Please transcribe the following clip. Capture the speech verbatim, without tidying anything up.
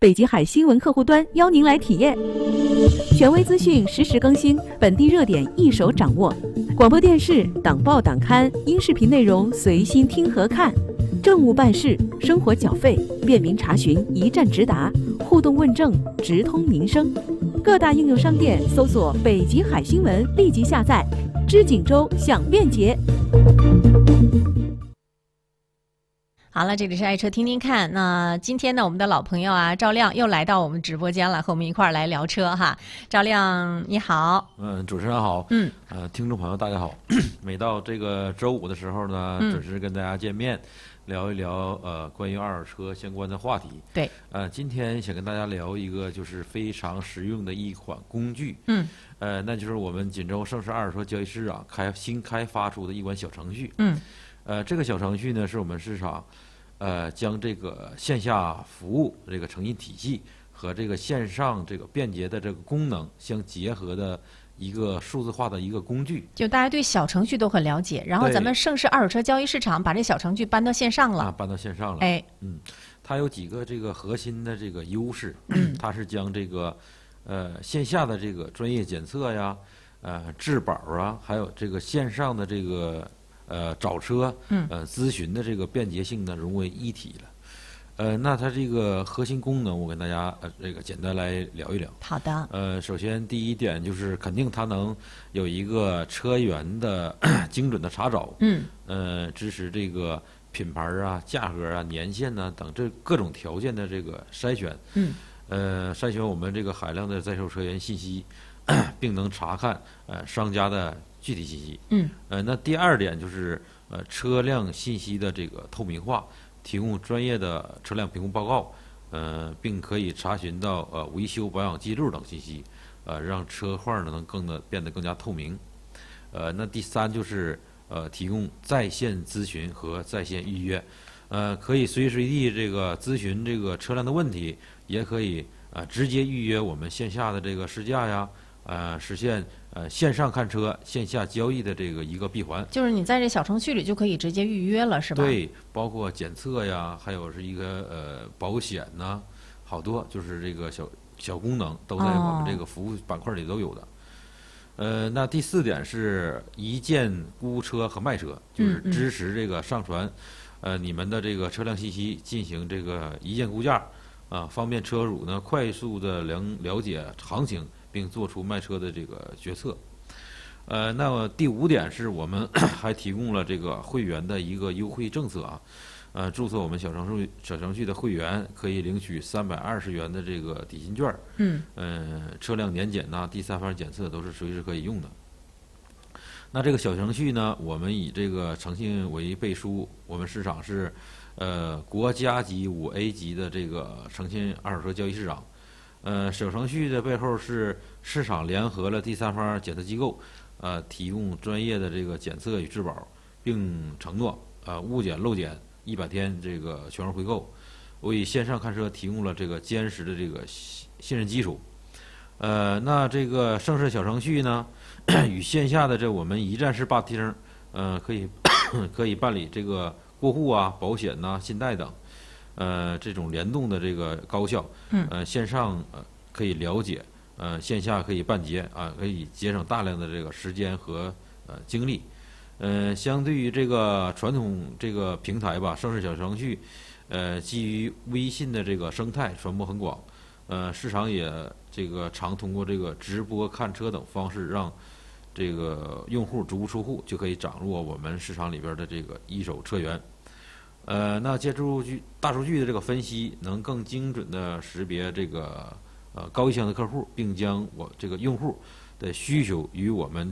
北极海新闻客户端邀您来体验。权威资讯实时更新，本地热点一手掌握。广播电视、党报党刊、音视频内容随心听和看。政务办事、生活缴费，便民查询一站直达，互动问政，直通民生。各大应用商店搜索“北极海新闻”，立即下载。知锦州享便捷。 好了，这里是爱车听听看。那今天呢，我们的老朋友啊，赵亮又来到我们直播间了，和我们一块儿来聊车哈。赵亮，你好。 嗯，主持人好。 嗯。 呃，听众朋友大家好。每到这个周五的时候呢， 嗯、 准时跟大家见面，聊一聊呃关于二手车相关的话题。 对。 呃，今天想跟大家聊一个就是非常实用的一款工具。 嗯。 呃，那就是我们锦州盛世二手车交易市场开新开发出的一款小程序。 嗯。 呃，这个小程序呢，是我们市场，呃，将这个线下服务这个诚信体系和这个线上这个便捷的这个功能相结合的一个数字化的一个工具。 就大家对小程序都很了解，然后咱们盛世二手车交易市场把这小程序搬到线上了。 啊，搬到线上了。 哎， 嗯，它有几个这个核心的这个优势， 嗯、 它是将这个呃线下的这个专业检测呀，呃质保啊，还有这个线上的这个。呃，找车，呃，咨询的这个便捷性呢融为一体了。呃，那它这个核心功能，我跟大家呃这个简单来聊一聊。 好的。 呃，首先第一点就是肯定它能有一个车源的精准的查找， 嗯， 呃，支持这个品牌啊、价格啊、年限呐、啊、等这各种条件的这个筛选， 嗯， 呃，筛选我们这个海量的在售车源信息，并能查看呃商家的具体信息。 嗯， 呃，那第二点就是呃车辆信息的这个透明化，提供专业的车辆评估报告，呃，并可以查询到呃维修保养记录等信息，呃，让车况呢能更的变得更加透明。呃，那第三就是呃提供在线咨询和在线预约，呃，可以随时随地这个咨询这个车辆的问题，也可以呃直接预约我们线下的这个试驾呀。呃，实现呃线上看车、线下交易的这个一个闭环， 就是你在这小程序里就可以直接预约了，是吧？ 对，包括检测呀，还有是一个呃保险呐，好多就是这个小小功能都在我们这个服务板块里都有的。哦、呃，那第四点是一键估车和卖车，就是支持这个上传，嗯嗯呃你们的这个车辆信息进行这个一键估价啊，方便车主呢快速的了了解行情。并做出卖车的这个决策。呃，那么第五点是我们还提供了这个会员的一个优惠政策啊。呃，注册我们小程序小程序的会员可以领取三百二十元的这个抵金券。 嗯。 呃，车辆年检呐、第三方检测都是随时可以用的。那这个小程序呢，我们以这个诚信为背书，我们市场是呃国家级五 A 级的这个诚信二手车交易市场。呃，小程序的背后是市场联合了第三方检测机构，呃，提供专业的这个检测与质保，并承诺呃物检漏检一百天这个全额回购，为线上看车提供了这个坚实的这个信任基础。呃，那这个盛世小程序呢，与线下的这我们一站式吧厅，呃，可以可以办理这个过户啊、保险呐、啊、信贷等。呃，这种联动的这个高效， 嗯， 呃，线上呃可以了解，呃，线下可以办结啊，可以节省大量的这个时间和呃精力。呃，相对于这个传统这个平台吧，盛世小程序，呃，基于微信的这个生态传播很广，呃，市场也这个常通过这个直播看车等方式，让这个用户足不出户就可以掌握我们市场里边的这个一手车源。呃，那借助据大数据的这个分析，能更精准的识别这个呃高意向的客户，并将我这个用户的需求与我们